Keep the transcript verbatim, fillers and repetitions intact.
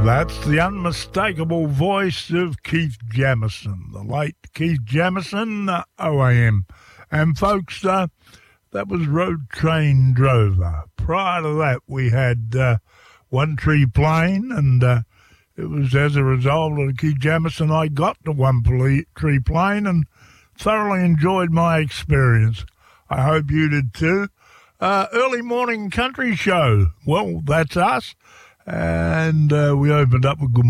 That's the unmistakable voice of Keith Jamison, the late Keith Jamison, uh, O A M. And folks, uh, that was Road Train Drover. Prior to that, we had uh, One Tree Plain, and uh, it was as a result of Keith Jamison I got to One Tree Plain and thoroughly enjoyed my experience. I hope you did too. Uh, early morning country show. Well, that's us. And uh, we opened up with Good